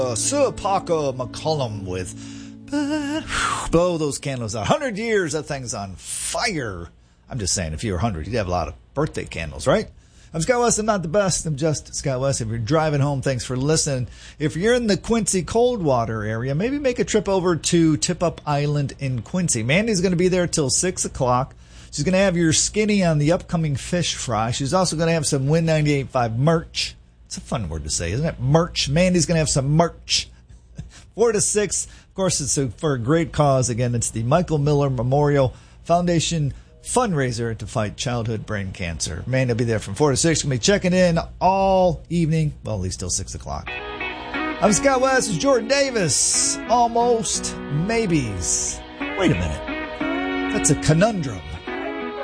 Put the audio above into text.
Sir Parker McCollum with Blow Those Candles Out. 100 years, that thing's on fire. I'm just saying, if you were 100, you'd have a lot of birthday candles, right? I'm Scott West. I'm not the best. I'm just Scott West. If you're driving home, thanks for listening. If you're in the Quincy Coldwater area, maybe make a trip over to Tip Up Island in Quincy. Mandy's going to be there till 6 o'clock. She's going to have your skinny on the upcoming fish fry. She's also going to have some Win 98.5 merch. It's a fun word to say, isn't it? Merch. Mandy's going to have some merch. 4 to 6. Of course, it's for a great cause. Again, it's the Michael Miller Memorial Foundation fundraiser to fight childhood brain cancer. Mandy will be there from 4 to 6. Going to be checking in all evening. Well, at least till 6 o'clock. I'm Scott West. It's Jordan Davis. Almost maybes. Wait a minute. That's a conundrum.